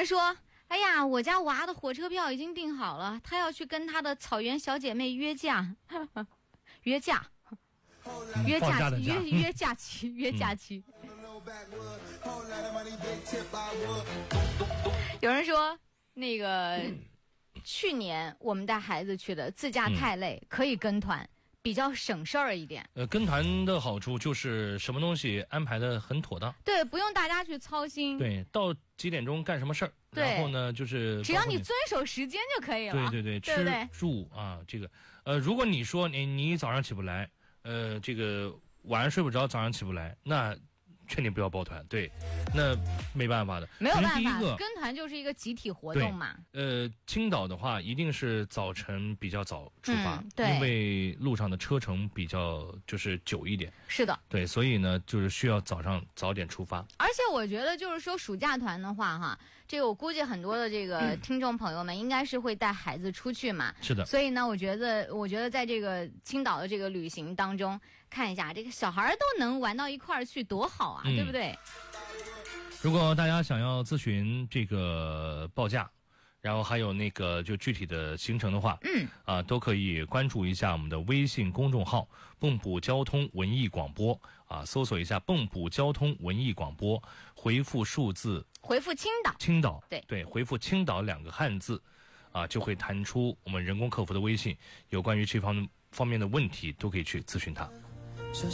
人说，哎呀，我家娃的火车票已经订好了，他要去跟他的草原小姐妹约假，约假期。有人说，那个去年我们带孩子去的，自驾太累，可以跟团。比较省事儿一点。 跟团的好处就是什么东西安排的很妥当， 对，不用大家去操心。 对，到几点钟干什么事儿，然后呢就是只要你遵守时间就可以了。 对， 吃住啊，这个如果你说你早上起不来，这个晚上睡不着，早上起不来，那劝你不要抱团，对，那没办法的， 没有办法，跟团就是一个集体活动嘛。 青岛的话一定是早晨比较早出发， 对， 因为路上的车程比较就是久一点。 是的， 对，所以呢，就是需要早点出发。 而且我觉得，就是说暑假团的话，哈，这个我估计很多的这个听众朋友们应该是会带孩子出去嘛。 是的。 所以呢，我觉得在这个青岛的这个旅行当中，看一下这个小孩都能玩到一块儿去，多好啊，对不对？ 如果大家想要咨询这个报价，然后还有那个就具体的行程的话，都可以关注一下我们的微信公众号蚌埠交通文艺广播啊，搜索一下蚌埠交通文艺广播，回复数字， 回复青岛， 对，回复青岛2个汉字，就会弹出我们人工客服的微信，有关于这方面的问题都可以去咨询他。